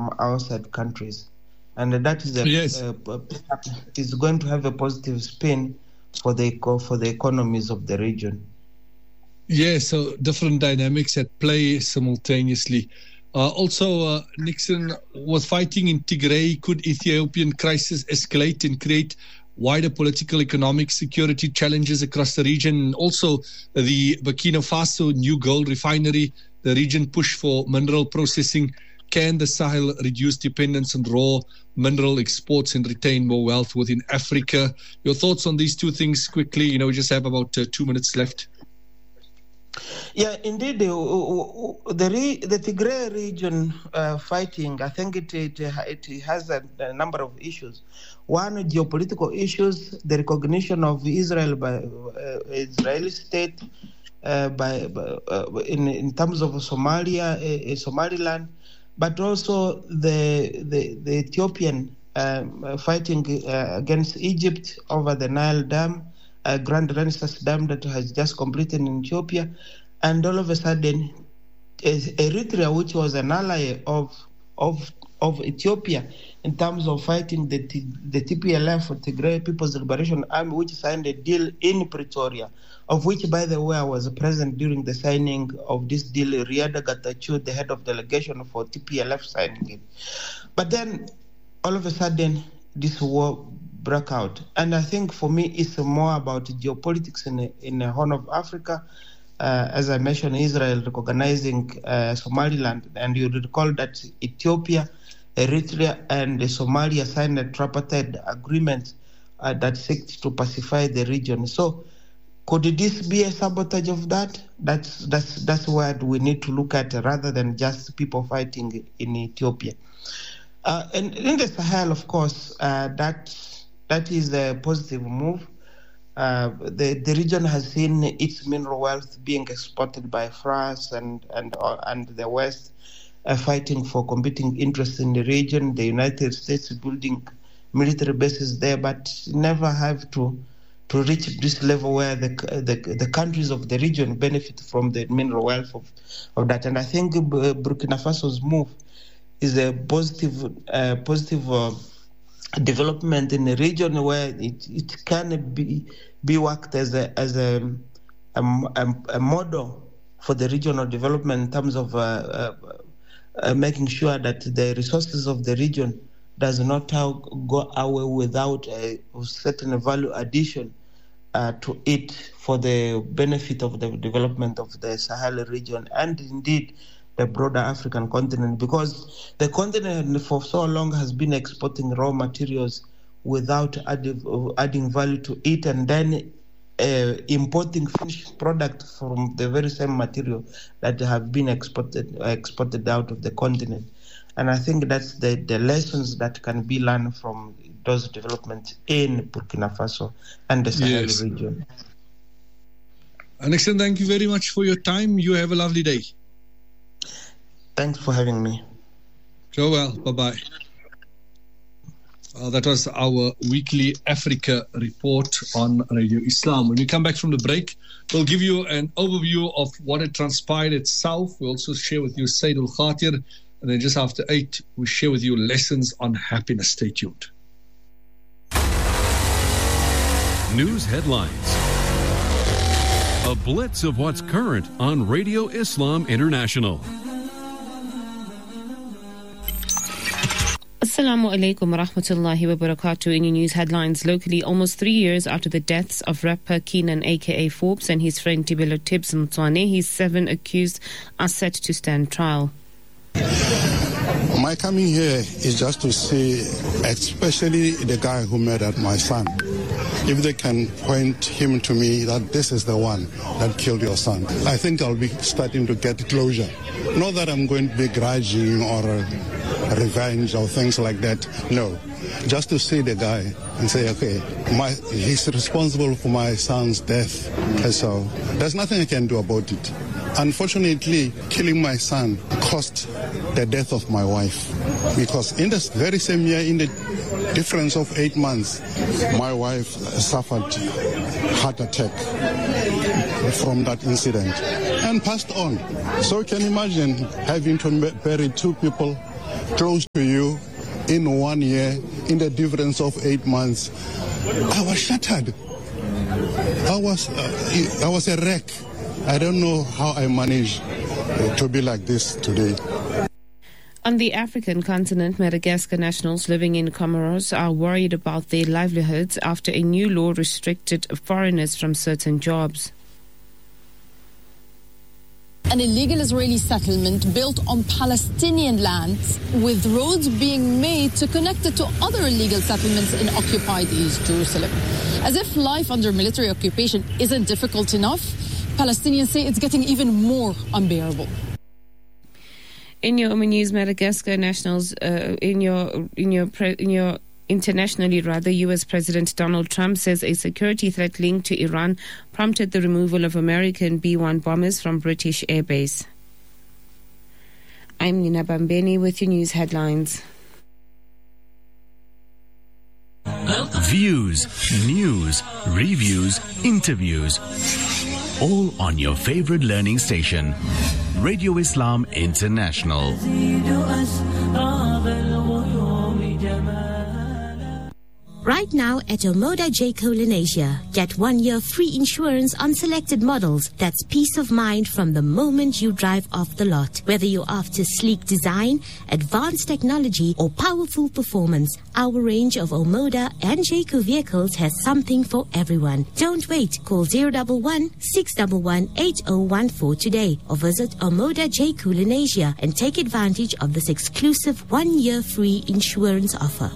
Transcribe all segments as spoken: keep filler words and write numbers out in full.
from outside countries. And that is, a, yes. a, a, is going to have a positive spin for the for the economies of the region. Yeah, so different dynamics at play simultaneously. Uh, also, uh, Nixon was fighting in Tigray. Could Ethiopian crisis escalate and create wider political, economic, security challenges across the region? Also, the Burkina Faso new gold refinery, the region push for mineral processing. Can the Sahel reduce dependence on raw mineral exports and retain more wealth within Africa? Your thoughts on these two things quickly? You know, we just have about uh, two minutes left. Yeah, indeed, the the, re, the Tigray region uh, fighting, I think it it, it has a, a number of issues. One, geopolitical issues, the recognition of Israel by uh, Israeli state uh, by, by uh, in in terms of Somalia, uh, Somaliland. But also the the, the Ethiopian um, fighting uh, against Egypt over the Nile Dam, uh, Grand Renaissance Dam that has just completed in Ethiopia, and all of a sudden, Eritrea, which was an ally of of of Ethiopia in terms of fighting the T, the T P L F, Tigray People's Liberation Army, which signed a deal in Pretoria, of which, by the way, I was present during the signing of this deal. Riada Getachew, the head of delegation for T P L F, signing it. But then, all of a sudden, this war broke out. And I think, for me, it's more about geopolitics in the, in the Horn of Africa. Uh, as I mentioned, Israel recognizing uh, Somaliland. And you recall that Ethiopia, Eritrea, and Somalia signed a tripartite agreement uh, that seeks to pacify the region. So, could this be a sabotage of that? That's that's that's what we need to look at, rather than just people fighting in Ethiopia. Uh, and in the Sahel, of course, uh, that that is a positive move. Uh, the the region has seen its mineral wealth being exported by France and and uh, and the West, uh, fighting for competing interests in the region. The United States building military bases there, but never have to. to reach this level where the, the the countries of the region benefit from the mineral wealth of, of that. And I think Burkina Faso's move is a positive uh, positive uh, development in the region, where it, it can be be worked as a as a, a, a model for the regional development in terms of uh, uh, uh, making sure that the resources of the region does not go away without a certain value addition uh, to it for the benefit of the development of the Sahel region and indeed the broader African continent, because the continent for so long has been exporting raw materials without adding, adding value to it, and then uh, importing finished product from the very same material that have been exported exported out of the continent. And I think that's the, the lessons that can be learned from those developments in Burkina Faso and the Sahel yes. region. Nixon, thank you very much for your time. You have a lovely day. Thanks for having me. Go well. Bye-bye. Uh, that was our weekly Africa report on Radio Islam. When we come back from the break, we'll give you an overview of what had transpired itself. We'll also share with you Sayyidul Khatir. And then just after eight, we share with you lessons on happiness. Stay tuned. News headlines. A blitz of what's current on Radio Islam International. Assalamu alaikum wa rahmatullahi wa barakatuh. In your news headlines, locally, almost three years after the deaths of rapper Keenan aka Forbes and his friend Tibelo Tibbs Mtswane, his seven accused are set to stand trial. My coming here is just to see, especially the guy who murdered my son, if they can point him to me that this is the one that killed your son. I think I'll be starting to get closure. Not that I'm going to be grudging or uh, revenge or things like that. No, just to see the guy and say, okay, my, he's responsible for my son's death. And so there's nothing I can do about it. Unfortunately, killing my son cost the death of my wife, because in the very same year, in the difference of eight months, my wife suffered heart attack from that incident and passed on. So you can imagine having to bury two people close to you in one year, in the difference of eight months. I was shattered. I was, uh, I was a wreck. I don't know how I managed uh, to be like this today. On the African continent, Madagascar nationals living in Comoros are worried about their livelihoods after a new law restricted foreigners from certain jobs. An illegal Israeli settlement built on Palestinian lands, with roads being made to connect it to other illegal settlements in occupied East Jerusalem. As if life under military occupation isn't difficult enough, Palestinians say it's getting even more unbearable. In your Oman News, Madagascar nationals, uh, in your in your pre, in your internationally rather, U S President Donald Trump says a security threat linked to Iran prompted the removal of American B one bombers from British airbase. I'm Nina Bambeni with your news headlines. Views, news, reviews, interviews, all on your favorite learning station, Radio Islam International. Right now at Omoda Jayco Lenasia, get one year free insurance on selected models. That's peace of mind from the moment you drive off the lot. Whether you're after sleek design, advanced technology, or powerful performance, our range of Omoda and Jayco vehicles has something for everyone. Don't wait. Call zero one one, six one one, eight zero one four today or visit Omoda Jayco Lenasia and take advantage of this exclusive one year free insurance offer.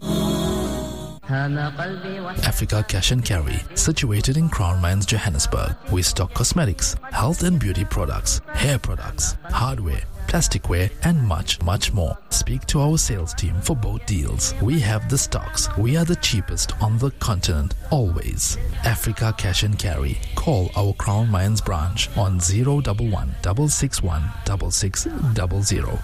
Africa Cash and Carry, situated in Crown Mines, Johannesburg. We stock cosmetics, health and beauty products, hair products, hardware, plasticware, and much, much more. Speak to our sales team for both deals. We have the stocks. We are the cheapest on the continent, always. Africa Cash and Carry. Call our Crown Mines branch on zero one one, six six one, six six zero zero.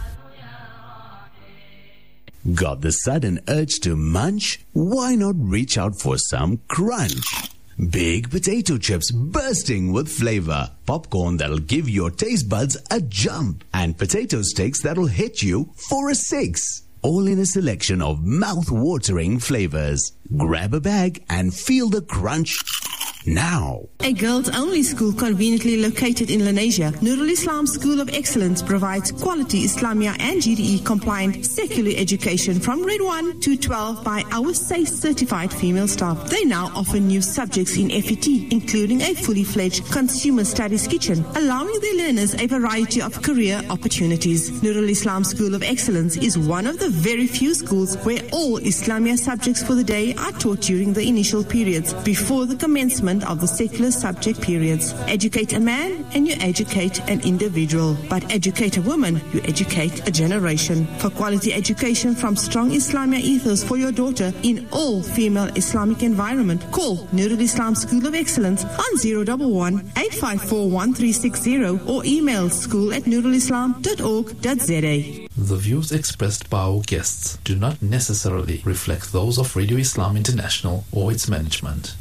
Got the sudden urge to munch? Why not reach out for some crunch? Big potato chips bursting with flavor, popcorn that'll give your taste buds a jump, and potato sticks that'll hit you for a six. All in a selection of mouth-watering flavors. Grab a bag and feel the crunch now. A girls-only school conveniently located in Lenasia, Nurul Islam School of Excellence provides quality Islamia and G D E compliant secular education from grade one to twelve by our SAFE certified female staff. They now offer new subjects in F E T, including a fully fledged consumer studies kitchen, allowing their learners a variety of career opportunities. Nurul Islam School of Excellence is one of the very few schools where all Islamia subjects for the day are taught during the initial periods before the commencement of the secular subject periods. Educate a man and you educate an individual, but educate a woman, you educate a generation. For quality education from strong Islamia ethos for your daughter in all female Islamic environment, call Nurul Islam School of Excellence on zero one one, eight five four, one three six zero or email school at nurulislam dot org dot z a. The views expressed by our guests do not necessarily reflect those of Radio Islam International or its management.